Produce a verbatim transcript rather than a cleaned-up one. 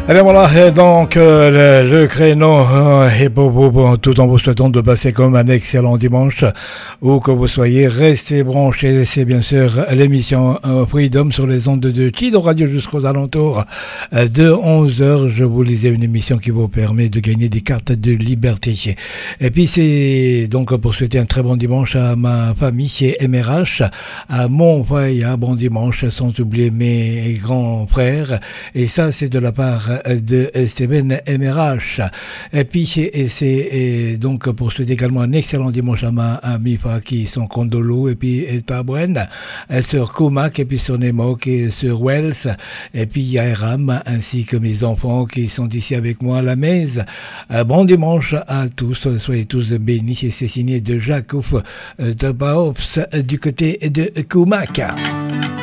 Allez voilà, donc euh, le, le créneau euh, est pour vous, tout en vous souhaitant de passer comme un excellent dimanche, où que vous soyez, restez branchés, c'est bien sûr l'émission euh, Freedom sur les ondes de Chido Radio jusqu'aux alentours euh, de onze heures. Je vous lisais une émission qui vous permet de gagner des cartes de liberté. Et puis c'est donc pour souhaiter un très bon dimanche à ma famille, c'est M R H, à mon frère, bon dimanche, sans oublier mes grands frères, et ça c'est de la part de Steven M R H. Et puis c'est, c'est donc pour souhaiter également un excellent dimanche à ma amie qui sont Condolo et puis Tabren, sur Kumak et puis sur Nemok et sur Wells, et puis Yairam ainsi que mes enfants qui sont ici avec moi à la maison. Bon dimanche à tous, soyez tous bénis, et c'est signé de Jacques de Baops du côté de Kumak.